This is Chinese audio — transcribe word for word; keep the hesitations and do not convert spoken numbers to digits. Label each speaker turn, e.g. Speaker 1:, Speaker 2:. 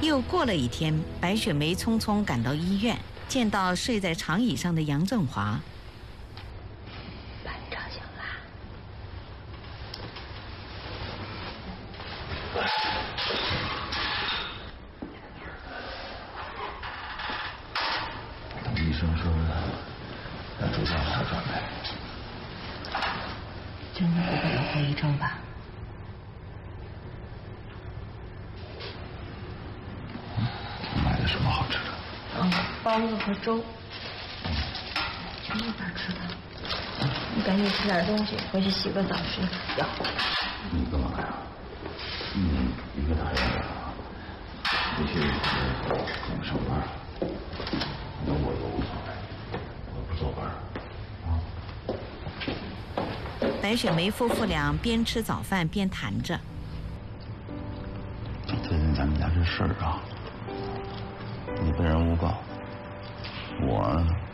Speaker 1: 又过了一天，白雪梅匆匆赶到医院，见到睡在长椅上的杨振华。
Speaker 2: 班长醒了。
Speaker 3: 医生说要逐渐好转呗。
Speaker 2: 真的不会有后遗症吧？
Speaker 3: 买的什么好吃的？
Speaker 2: 嗯，包子和粥。去那边吃的。你赶紧吃点东西，回去洗个澡睡觉。
Speaker 3: 你干嘛呀？你一个大人了，回去怎么上班？那我都无所谓，我不坐班啊。
Speaker 1: 白雪梅夫妇俩边吃早饭边谈着。
Speaker 3: 最近咱们家这事儿啊，你被人诬告。